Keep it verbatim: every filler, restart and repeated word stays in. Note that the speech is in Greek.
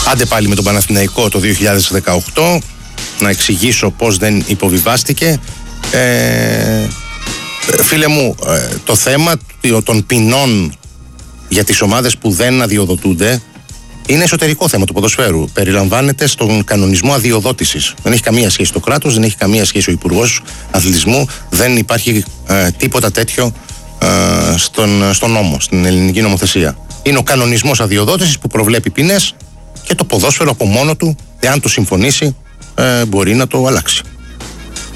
Άντε πάλι με τον Παναθηναϊκό το δύο χιλιάδες δεκαοκτώ, να εξηγήσω πώς δεν υποβιβάστηκε. Ε, φίλε μου, ε, το θέμα των ποινών για τις ομάδες που δεν αδειοδοτούνται είναι εσωτερικό θέμα του ποδοσφαίρου. Περιλαμβάνεται στον κανονισμό αδειοδότησης. Δεν έχει καμία σχέση το κράτος, δεν έχει καμία σχέση ο Υπουργός Αθλητισμού, δεν υπάρχει ε, τίποτα τέτοιο ε, στον, στον νόμο, στην ελληνική νομοθεσία. Είναι ο κανονισμός αδειοδότησης που προβλέπει ποινές και το ποδόσφαιρο από μόνο του, εάν το συμφωνήσει, ε, μπορεί να το αλλάξει.